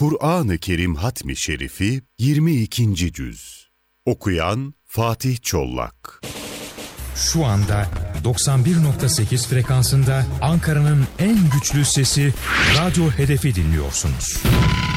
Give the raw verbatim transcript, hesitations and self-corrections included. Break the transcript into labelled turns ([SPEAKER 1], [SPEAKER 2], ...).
[SPEAKER 1] Kur'an-ı Kerim Hatmi Şerifi yirmi ikinci Cüz. Okuyan Fatih Çollak.
[SPEAKER 2] Şu anda doksan bir nokta sekiz frekansında Ankara'nın en güçlü sesi Radyo Hedef'i dinliyorsunuz.